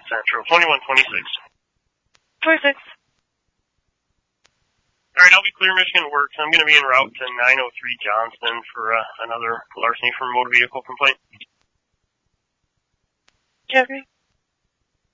Central, 2126. 26. Alright, I'll be clear, Michigan works. I'm going to be en route to 903 Johnston for another larceny from a motor vehicle complaint. Okay.